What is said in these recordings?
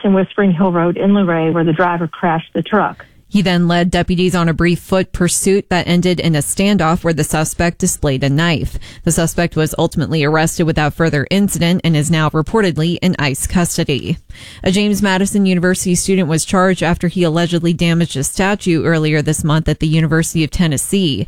intersection with Spring Hill Road in Luray, where the driver crashed the truck. He then led deputies on a brief foot pursuit that ended in a standoff where the suspect displayed a knife. The suspect was ultimately arrested without further incident and is now reportedly in ICE custody. A James Madison University student was charged after he allegedly damaged a statue earlier this month at the University of Tennessee.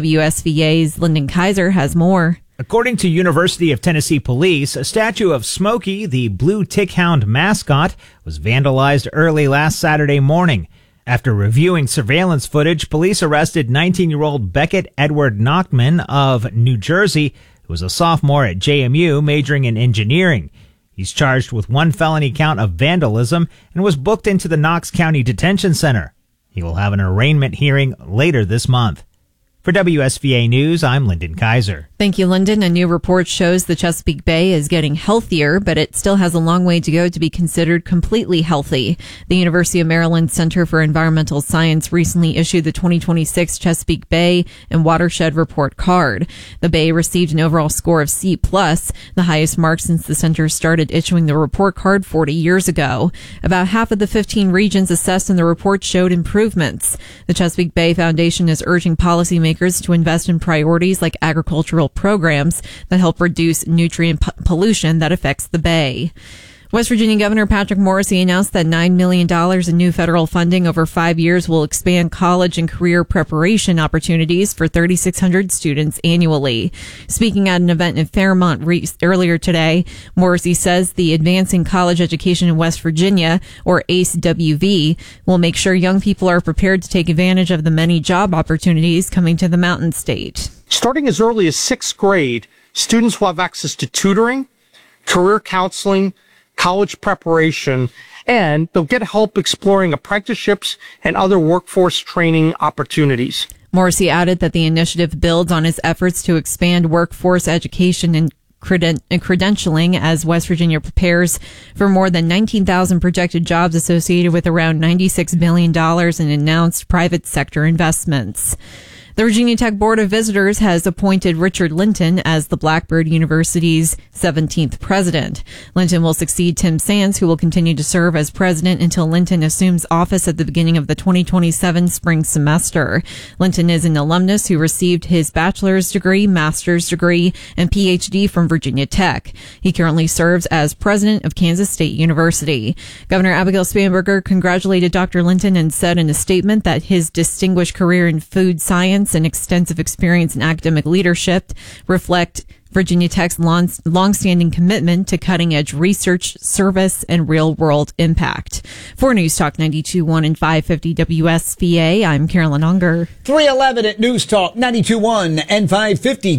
WSVA's Lyndon Kaiser has more. According to University of Tennessee police, a statue of Smokey, the blue tick-hound mascot, was vandalized early last Saturday morning. After reviewing surveillance footage, police arrested 19-year-old Beckett Edward Nachman of New Jersey, who was a sophomore at JMU majoring in engineering. He's charged with one felony count of vandalism and was booked into the Knox County Detention Center. He will have an arraignment hearing later this month. For WSVA News, I'm Lyndon Kaiser. Thank you, Lyndon. A new report shows the Chesapeake Bay is getting healthier, but it still has a long way to go to be considered completely healthy. The University of Maryland Center for Environmental Science recently issued the 2026 Chesapeake Bay and Watershed Report Card. The Bay received an overall score of C+, the highest mark since the center started issuing the report card 40 years ago. About half of the 15 regions assessed in the report showed improvements. The Chesapeake Bay Foundation is urging policymakers to invest in priorities like agricultural programs that help reduce nutrient pollution that affects the Bay. West Virginia Governor Patrick Morrisey announced that $9 million in new federal funding over 5 years will expand college and career preparation opportunities for 3,600 students annually. Speaking at an event in Fairmont earlier today, Morrisey says the Advancing College Education in West Virginia, or ACE-WV, will make sure young people are prepared to take advantage of the many job opportunities coming to the Mountain State. Starting as early as 6th grade, students will have access to tutoring, career counseling, college preparation, and they'll get help exploring apprenticeships and other workforce training opportunities. Morrisey added that the initiative builds on its efforts to expand workforce education and credentialing as West Virginia prepares for more than 19,000 projected jobs associated with around $96 billion in announced private sector investments. The Virginia Tech Board of Visitors has appointed Richard Linton as the Blackbird University's 17th president. Linton will succeed Tim Sands, who will continue to serve as president until Linton assumes office at the beginning of the 2027 spring semester. Linton is an alumnus who received his bachelor's degree, master's degree, and PhD from Virginia Tech. He currently serves as president of Kansas State University. Governor Abigail Spanberger congratulated Dr. Linton and said in a statement that his distinguished career in food science and extensive experience in academic leadership reflect Virginia Tech's long-standing commitment to cutting-edge research, service, and real-world impact. For News Talk 92.1 and 550 WSVA, I'm Carolyn Unger. 3:11 at News Talk 92.1 and 550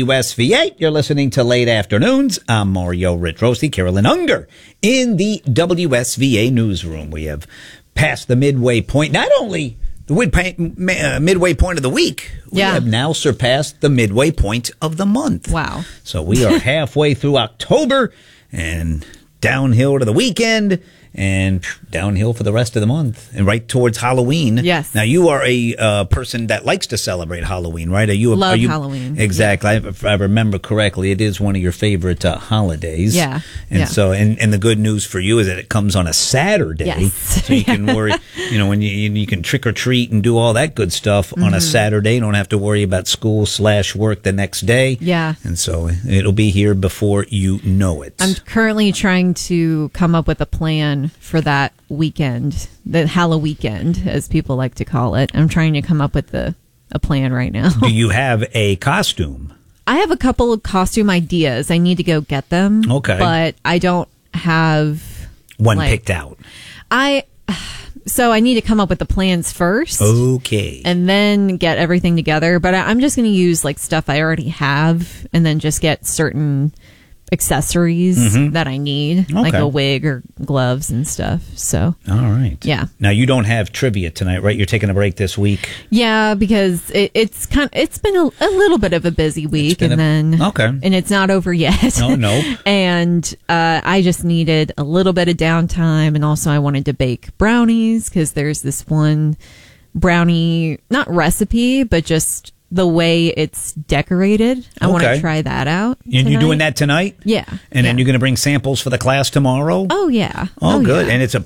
WSVA. You're listening to Late Afternoons. I'm Mario Ritrosi, Carolyn Unger in the WSVA newsroom. We have passed the midway point. Not only the midway point of the week, we have now surpassed the midway point of the month. Wow. So we are halfway through October and downhill to the weekend and downhill for the rest of the month and right towards Halloween. Yes. Now, you are a person that likes to celebrate Halloween, right? Love Halloween. Exactly. Yeah. If I remember correctly, it is one of your favorite holidays. Yeah. And so, and the good news for you is that it comes on a Saturday. Yes. So you can worry, when you can trick or treat and do all that good stuff on a Saturday. You don't have to worry about school/work the next day. Yeah. And so it'll be here before you know it. I'm currently trying to come up with a plan for that weekend, the Halloween weekend, as people like to call it. I'm trying to come up with a plan right now. Do you have a costume? I have a couple of costume ideas. I need to go get them. Okay. But I don't have one picked out. So I need to come up with the plans first. Okay. And then get everything together. But I'm just going to use stuff I already have and then just get certain accessories that I need, like a wig or gloves and stuff. So, all right. Yeah. Now you don't have trivia tonight, right? You're taking a break this week. Yeah, because it's been a little bit of a busy week, and it's not over yet. No. And I just needed a little bit of downtime, and also I wanted to bake brownies because there's this one brownie, not recipe, but just the way it's decorated. I want to try that out. And you're doing that tonight? Yeah. And then you're going to bring samples for the class tomorrow? Oh, yeah. Oh, good. Yeah. And it's a